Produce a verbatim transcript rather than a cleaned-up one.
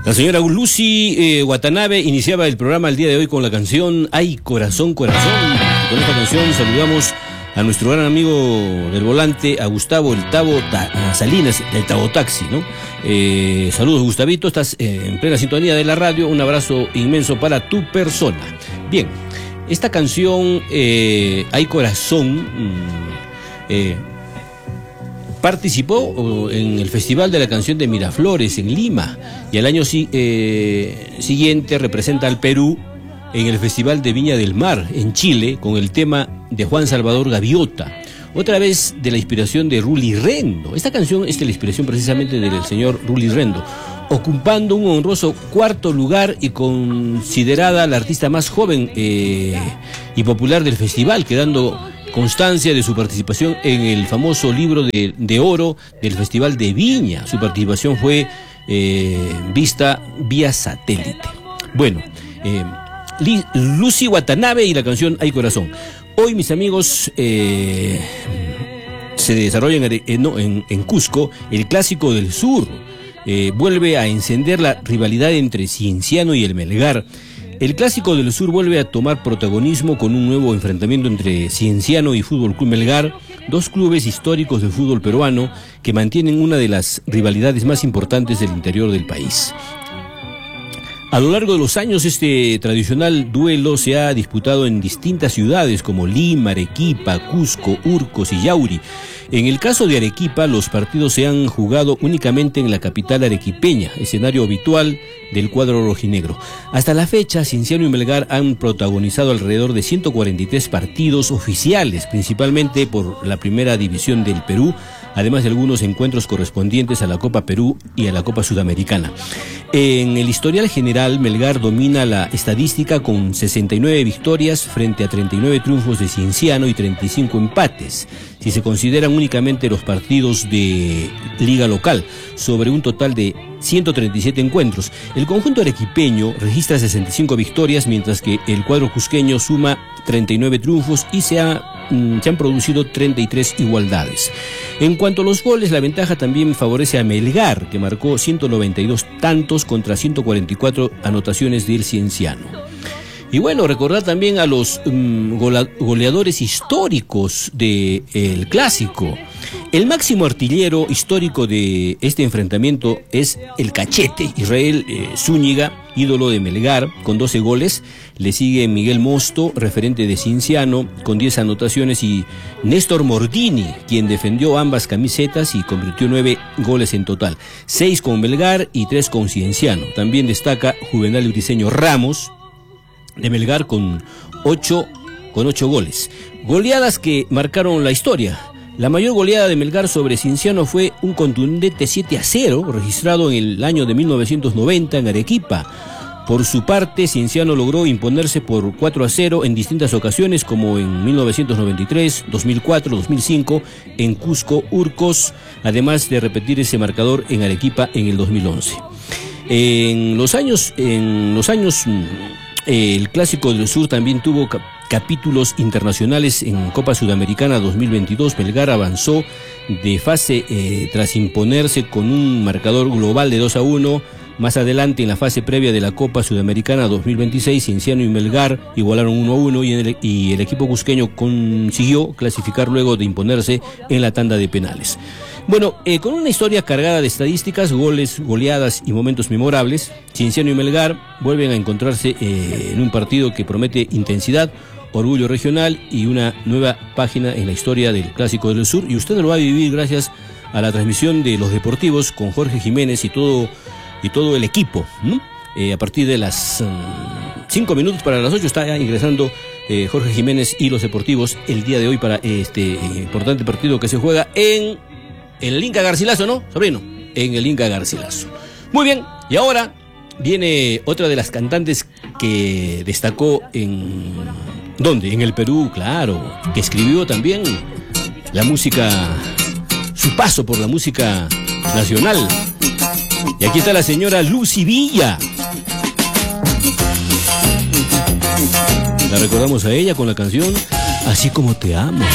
La señora Lucy eh, Watanabe iniciaba el programa el día de hoy con la canción Ay, Corazón, Corazón. Con esta canción saludamos a nuestro gran amigo del volante, a Gustavo el Tavo Ta Salinas, del Tavo Taxi, ¿no? Eh, saludos, Gustavito, estás eh, en plena sintonía de la radio, un abrazo inmenso para tu persona. Bien, esta canción, eh, Ay, Corazón, mmm, eh, participó en el Festival de la Canción de Miraflores en Lima y al año eh, siguiente representa al Perú en el Festival de Viña del Mar en Chile con el tema de Juan Salvador Gaviota, otra vez de la inspiración de Rully Rendo. Esta canción es de la inspiración precisamente del señor Rully Rendo, ocupando un honroso cuarto lugar y considerada la artista más joven eh, y popular del festival, quedando constancia de su participación en el famoso libro de, de oro del Festival de Viña. Su participación fue eh, vista vía satélite. Bueno, eh, Lucy Watanabe y la canción Ay, Corazón. Hoy, mis amigos, eh, se desarrolla en, en, en Cusco el Clásico del Sur. Eh, vuelve a encender la rivalidad entre Cienciano y el Melgar. El Clásico del Sur vuelve a tomar protagonismo con un nuevo enfrentamiento entre Cienciano y Fútbol Club Melgar, dos clubes históricos de fútbol peruano que mantienen una de las rivalidades más importantes del interior del país. A lo largo de los años, este tradicional duelo se ha disputado en distintas ciudades como Lima, Arequipa, Cusco, Urcos y Yauri. En el caso de Arequipa, los partidos se han jugado únicamente en la capital arequipeña, escenario habitual del cuadro rojinegro. Hasta la fecha, Cienciano y Melgar han protagonizado alrededor de ciento cuarenta y tres partidos oficiales, principalmente por la Primera División del Perú, además de algunos encuentros correspondientes a la Copa Perú y a la Copa Sudamericana. En el historial general, Melgar domina la estadística con sesenta y nueve victorias frente a treinta y nueve triunfos de Cienciano y treinta y cinco empates, si se consideran únicamente los partidos de liga local, sobre un total de ciento treinta y siete encuentros. El conjunto arequipeño registra sesenta y cinco victorias, mientras que el cuadro cusqueño suma treinta y nueve triunfos y se, ha, mm, se han producido treinta y tres igualdades. En cuanto a los goles, la ventaja también favorece a Melgar, que marcó ciento noventa y dos tantos contra ciento cuarenta y cuatro anotaciones del Cienciano. Y bueno, recordar también a los um, goleadores históricos del de, Clásico. El máximo artillero histórico de este enfrentamiento es el Cachete, Israel eh, Zúñiga, ídolo de Melgar, con doce goles. Le sigue Miguel Mosto, referente de Cienciano, con diez anotaciones, y Néstor Mordini, quien defendió ambas camisetas y convirtió nueve goles en total, seis con Melgar y tres con Cienciano. También destaca Juvenal Briceño Ramos, de Melgar, con ocho, con ocho goles. Goleadas que marcaron la historia. La mayor goleada de Melgar sobre Cienciano fue un contundente siete a cero, registrado en el año de mil novecientos noventa en Arequipa. Por su parte, Cienciano logró imponerse por cuatro a cero en distintas ocasiones, como en mil novecientos noventa y tres, dos mil cuatro, dos mil cinco, en Cusco, Urcos, además de repetir ese marcador en Arequipa en el dos mil once. En los años, en los años el Clásico del Sur también tuvo cap capítulos internacionales. En Copa Sudamericana dos mil veintidós, Melgar avanzó de fase eh, tras imponerse con un marcador global de dos a uno. Más adelante, en la fase previa de la Copa Sudamericana dos mil veintiséis, Cienciano y Melgar igualaron uno a uno y el, y el equipo cusqueño consiguió clasificar luego de imponerse en la tanda de penales. Bueno, eh, con una historia cargada de estadísticas, goles, goleadas y momentos memorables, Cienciano y Melgar vuelven a encontrarse eh, en un partido que promete intensidad, orgullo regional y una nueva página en la historia del Clásico del Sur. Y usted lo va a vivir gracias a la transmisión de Los Deportivos con Jorge Jiménez y todo, y todo el equipo, ¿no? Eh, a partir de las cinco um, minutos para las ocho está ingresando eh, Jorge Jiménez y Los Deportivos el día de hoy para este eh, importante partido que se juega en... En el Inca Garcilaso, ¿no, sobrino? En el Inca Garcilaso. Muy bien, y ahora viene otra de las cantantes que destacó en... ¿Dónde? En el Perú, claro. Que escribió también la música... Su paso por la música nacional. Y aquí está la señora Lucy Villa. La recordamos a ella con la canción Así como te amo.